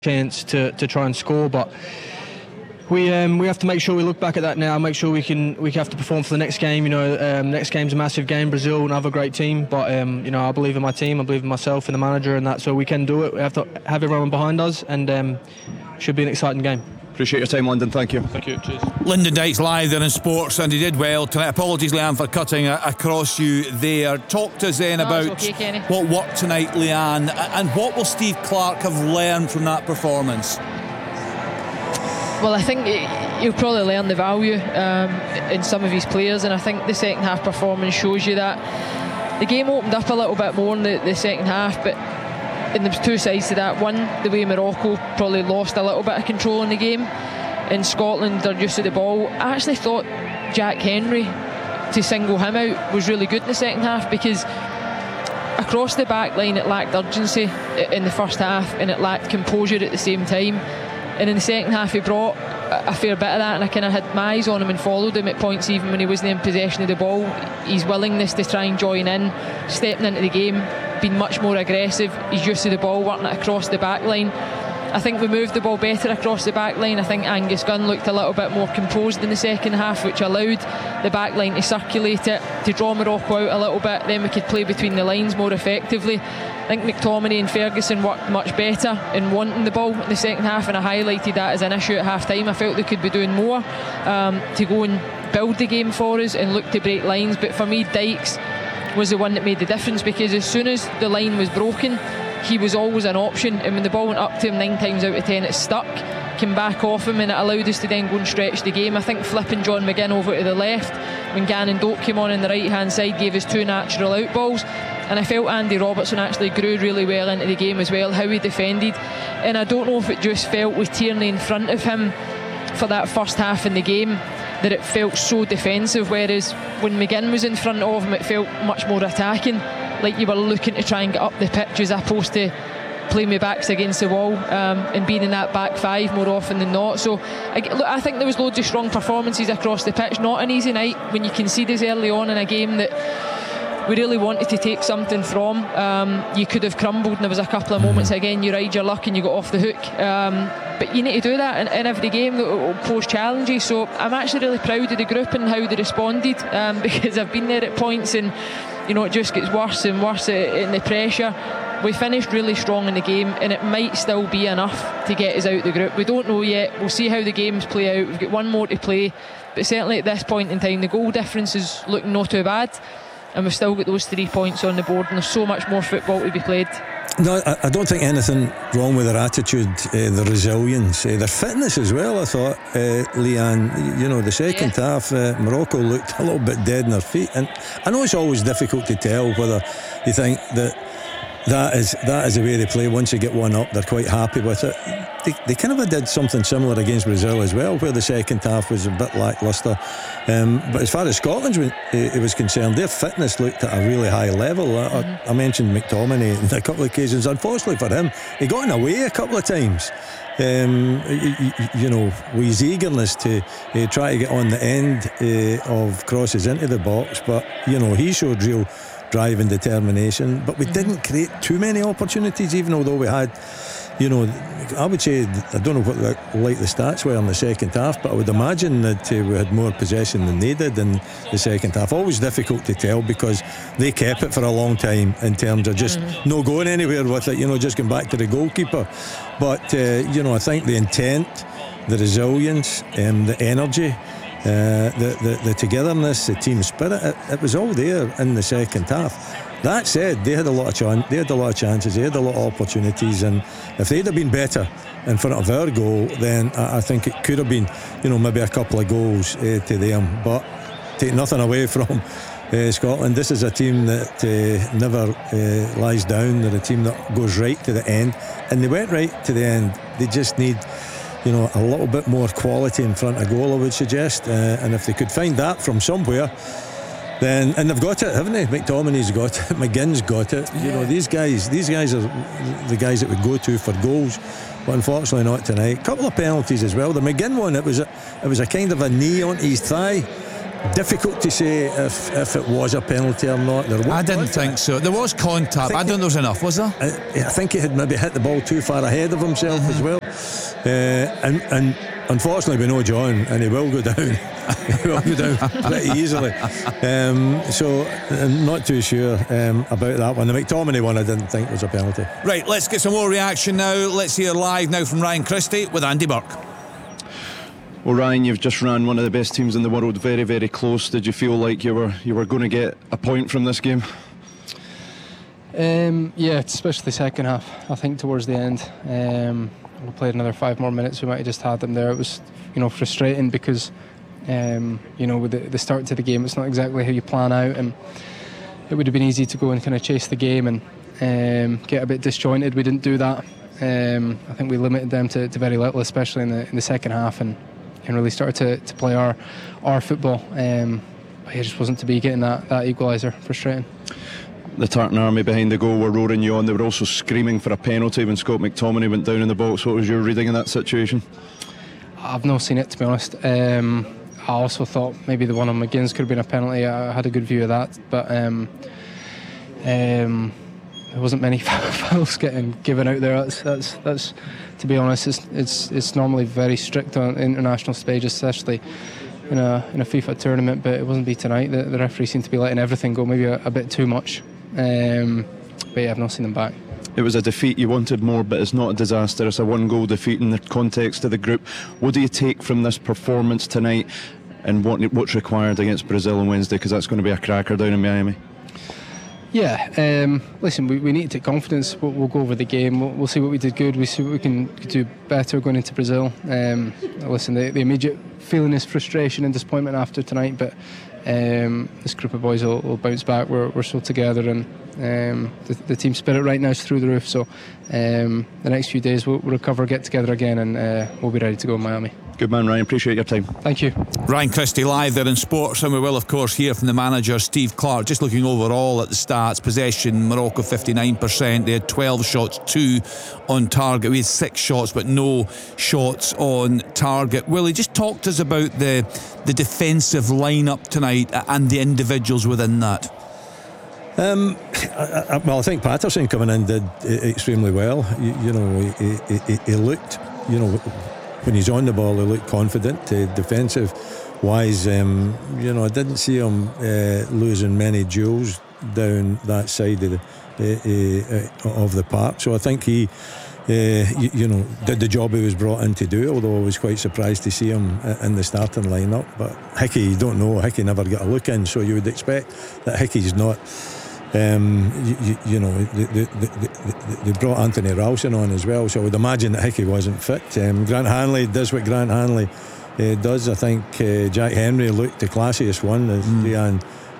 chance to try and score, but we have to make sure we look back at that now, make sure we have to perform for the next game. Next game's a massive game. Brazil, another great team, but I believe in my team, I believe in myself and the manager and that, so we can do it. We have to have everyone behind us, and should be an exciting game. Appreciate your time, Lyndon. Thank you. Thank you. Cheers. Lyndon Dykes live there in sports, and he did well tonight. Apologies, Leanne, for cutting across you there. Talk to us then about what worked tonight, Leanne, and what will Steve Clarke have learned from that performance? Well, I think he'll probably learn the value in some of his players, and I think the second half performance shows you that. The game opened up a little bit more in the second half, but and there's two sides to that. One, the way Morocco probably lost a little bit of control in the game. In Scotland, they're used to the ball. I actually thought Jack Henry, to single him out, was really good in the second half, because across the back line it lacked urgency in the first half, and it lacked composure at the same time. And in the second half he brought a fair bit of that, and I kind of had my eyes on him and followed him at points even when he wasn't in possession of the ball. His willingness to try and join in, stepping into the game, being much more aggressive. He's used to the ball, working it across the back line. I think we moved the ball better across the back line. I think Angus Gunn looked a little bit more composed in the second half, which allowed the back line to circulate it, to draw Morocco out a little bit. Then we could play between the lines more effectively. I think McTominay and Ferguson worked much better in wanting the ball in the second half, and I highlighted that as an issue at half time. I felt they could be doing more to go and build the game for us and look to break lines. But for me, Dykes was the one that made the difference, because as soon as the line was broken, he was always an option, and when the ball went up to him 9 times out of 10 it stuck, came back off him, and it allowed us to then go and stretch the game. I think flipping John McGinn over to the left when Gannon Doak came on the right hand side gave us 2 natural out balls, and I felt Andy Robertson actually grew really well into the game as well, how he defended. And I don't know if it just felt with Tierney in front of him for that first half in the game that it felt so defensive, whereas when McGinn was in front of him it felt much more attacking, like you were looking to try and get up the pitch as opposed to playing my backs against the wall, and being in that back five more often than not. So I think there was loads of strong performances across the pitch. Not an easy night when you concede as early on in a game that we really wanted to take something from. You could have crumbled, and there was a couple of moments again you ride your luck and you got off the hook, but you need to do that in every game that will pose challenges. So I'm actually really proud of the group and how they responded, because I've been there at points and it just gets worse and worse in the pressure. We finished really strong in the game, and it might still be enough to get us out of the group. We don't know yet. We'll see how the games play out. We've got one more to play, but certainly at this point in time the goal difference is looking not too bad, and we've still got those 3 points on the board, and there's so much more football to be played. No, I don't think anything wrong with their attitude, their resilience, their fitness as well. I thought, Leanne, the second half, Morocco looked a little bit dead in their feet, and I know it's always difficult to tell whether you think that is the way they play. Once they get one up, they're quite happy with it. They kind of did something similar against Brazil as well, where the second half was a bit lacklustre. But as far as Scotland was concerned, their fitness looked at a really high level. I mentioned McTominay on a couple of occasions. Unfortunately for him, he got in the way a couple of times. With his eagerness to try to get on the end of crosses into the box, but he showed real drive and determination. But we didn't create too many opportunities, even although we had, I would say, I don't know what the stats were in the second half, but I would imagine that we had more possession than they did in the second half. Always difficult to tell, because they kept it for a long time in terms of just no going anywhere with it, just going back to the goalkeeper. But I think the intent, the resilience, the energy, the togetherness, the team spirit, it was all there in the second half. That said, they had a lot of chances, they had a lot of opportunities, and if they'd have been better in front of our goal, then I think it could have been, maybe a couple of goals to them. But take nothing away from Scotland. This is a team that never lies down. They're a team that goes right to the end, and they went right to the end. They just need a little bit more quality in front of goal, I would suggest, and if they could find that from somewhere, then, and they've got it, haven't they? McTominay's got it, McGinn's got it. These guys are the guys that would go to for goals, but unfortunately not tonight. Couple of penalties as well. The McGinn one, it was a kind of a knee onto his thigh, Difficult to say if it was a penalty or not. I didn't think so. There was contact. I don't think there was enough, was there? I think he had maybe hit the ball too far ahead of himself as well. And unfortunately we know John, and he will go down. He will go down pretty easily. So I'm not too sure about that one. The McTominay one I didn't think was a penalty. Right, let's get some more reaction now. Let's hear live now from Ryan Christie with Andy Burke. Well, Ryan, you've just ran one of the best teams in the world, very, very close. Did you feel like you were going to get a point from this game? Yeah, especially the second half. I think towards the end, we played another 5 more minutes. We might have just had them there. It was, frustrating because, with the start to the game, it's not exactly how you plan out, and it would have been easy to go and kind of chase the game and get a bit disjointed. We didn't do that. I think we limited them to very little, especially in the second half, and really started to play our football. But it just wasn't to be getting that equaliser. Frustrating. The Tartan Army behind the goal were roaring you on. They were also screaming for a penalty when Scott McTominay went down in the box. What was your reading in that situation? I've not seen it, to be honest. I also thought maybe the one on McGinns could have been a penalty. I had a good view of that, but there wasn't many fouls getting given out there. That's to be honest, it's normally very strict on international stage, especially in a FIFA tournament. But it wasn't be tonight. The referee seemed to be letting everything go, maybe a bit too much. But yeah, I've not seen them back. It was a defeat. You wanted more, but it's not a disaster. It's a 1-goal defeat in the context of the group. What do you take from this performance tonight, and what's required against Brazil on Wednesday? Because that's going to be a cracker down in Miami. Yeah, listen, we need to take confidence. We'll go over the game. We'll see what we did good. We see what we can do better going into Brazil. Listen, the immediate feeling is frustration and disappointment after tonight, but this group of boys will bounce back. We're still together, and the team spirit right now is through the roof. So the next few days we'll recover, get together again, and we'll be ready to go in Miami. Good man, Ryan. Appreciate your time. Thank you. Ryan Christie live there in Sports, and we will of course hear from the manager Steve Clarke. Just looking overall at the stats: possession, Morocco 59%. They had 12 shots, 2 on target. We had 6 shots but no shots on target. Willie, just talk to us about the defensive lineup tonight and the individuals within that. Well, I think Patterson coming in did extremely well. He looked, when he's on the ball, he looked confident. Defensive wise, I didn't see him losing many duels down that side of the park. So I think he did the job he was brought in to do, although I was quite surprised to see him in the starting lineup. But Hickey, you don't know, Hickey never got a look in, so you would expect that Hickey's not. They brought Anthony Ralston on as well, so I would imagine that Hickey wasn't fit. Grant Hanley does what Grant Hanley does. I think Jack Henry looked the classiest one, as Dejan